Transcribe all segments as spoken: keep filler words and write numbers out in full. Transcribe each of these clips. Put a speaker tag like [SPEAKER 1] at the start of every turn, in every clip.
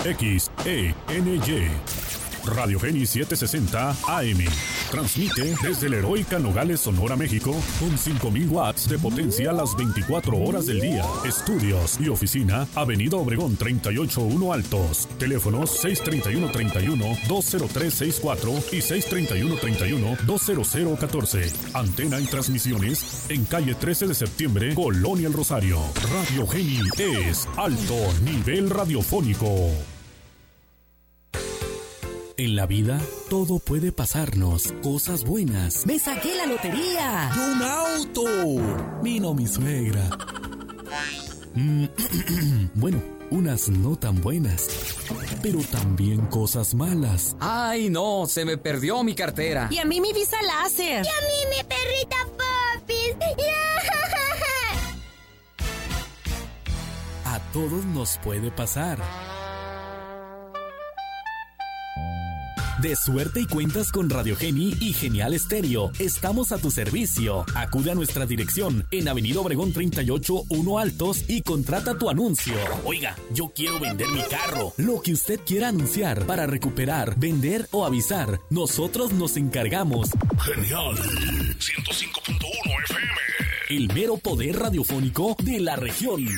[SPEAKER 1] X E N Y. Radio Geni setecientos sesenta A M. Transmite desde la heroica Nogales, Sonora, México, con cinco mil watts de potencia a las veinticuatro horas del día. Estudios y oficina, Avenida Obregón treinta y ocho uno Altos. Teléfonos seis treinta y uno treinta y uno dos cero tres sesenta y cuatro y seis treinta y uno treinta y uno dos cero cero catorce. Antena y transmisiones en calle trece de septiembre, Colonia El Rosario. Radio Geni es alto nivel radiofónico. En la vida, todo puede pasarnos. Cosas buenas.
[SPEAKER 2] ¡Me saqué la lotería!
[SPEAKER 1] ¡Y un auto! Vino mi suegra. Mm, bueno, unas no tan buenas. Pero también cosas malas.
[SPEAKER 3] ¡Ay, no! Se me perdió mi cartera.
[SPEAKER 2] Y a mí mi visa láser.
[SPEAKER 4] Y a mí mi perrita Popis.
[SPEAKER 1] A todos nos puede pasar. De suerte y cuentas con Radio Geni y Genial Estéreo. Estamos a tu servicio. Acude a nuestra dirección en Avenida Obregón treinta y ocho uno Altos y contrata tu anuncio. Oiga, yo quiero vender mi carro. Lo que usted quiera anunciar para recuperar, vender o avisar, nosotros nos encargamos. Genial ciento cinco punto uno F M. El mero poder radiofónico de la región.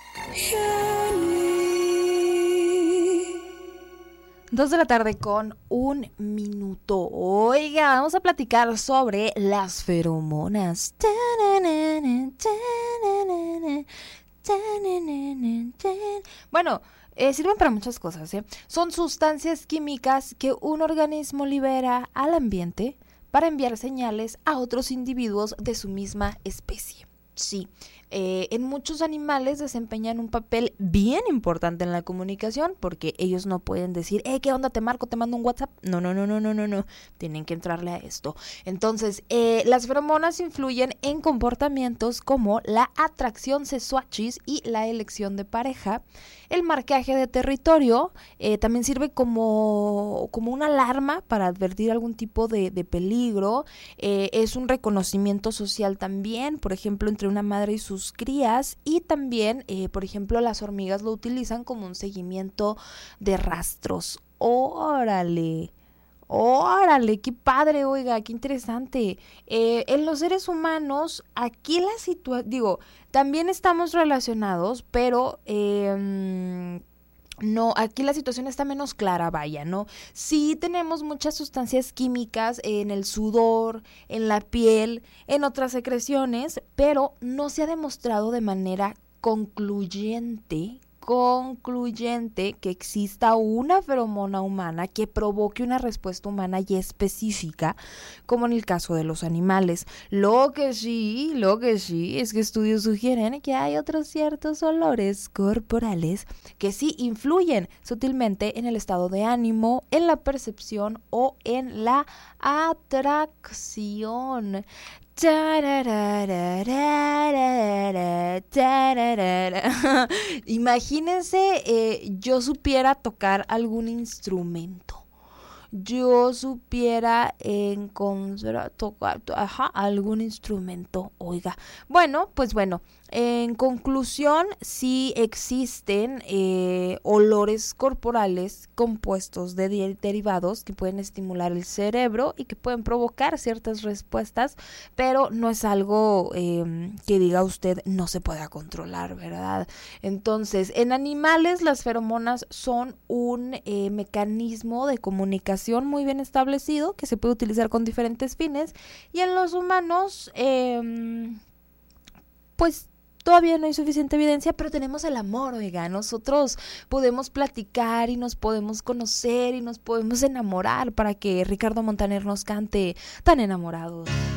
[SPEAKER 5] Dos de la tarde con un minuto. Oiga, vamos a platicar sobre las feromonas. Bueno, eh, sirven para muchas cosas, ¿eh? Son sustancias químicas que un organismo libera al ambiente para enviar señales a otros individuos de su misma especie. Sí, eh, en muchos animales desempeñan un papel bien importante en la comunicación porque ellos no pueden decir, eh, ¿qué onda? Te marco, te mando un WhatsApp. No, no, no, no, no, no, no. Tienen que entrarle a esto. Entonces, eh, las feromonas influyen en comportamientos como la atracción sexuachis y la elección de pareja. El marcaje de territorio eh, también sirve como, como una alarma para advertir algún tipo de, de peligro. Eh, es un reconocimiento social también, por ejemplo, entre una madre y sus crías. Y también, eh, por ejemplo, las hormigas lo utilizan como un seguimiento de rastros. ¡Órale! ¡Órale! ¡Qué padre! Oiga, qué interesante. Eh, en los seres humanos, aquí la situación, digo, también estamos relacionados, pero eh, no, aquí la situación está menos clara, vaya, ¿no? Sí tenemos muchas sustancias químicas en el sudor, en la piel, en otras secreciones, pero no se ha demostrado de manera concluyente concluyente que exista una feromona humana que provoque una respuesta humana y específica, como en el caso de los animales. Lo que sí, lo que sí es que estudios sugieren que hay otros ciertos olores corporales que sí influyen sutilmente en el estado de ánimo, en la percepción o en la atracción. Imagínense, eh, yo supiera tocar algún instrumento. Yo supiera encontrar, tocar, ajá, algún instrumento, oiga. Bueno, pues bueno, en conclusión, sí existen eh, olores corporales compuestos de de- derivados que pueden estimular el cerebro y que pueden provocar ciertas respuestas, pero no es algo eh, que diga usted no se pueda controlar, ¿verdad? Entonces, en animales las feromonas son un eh, mecanismo de comunicación muy bien establecido que se puede utilizar con diferentes fines, y en los humanos, eh, pues todavía no hay suficiente evidencia, pero tenemos el amor, oiga, nosotros podemos platicar y nos podemos conocer y nos podemos enamorar para que Ricardo Montaner nos cante Tan Enamorados.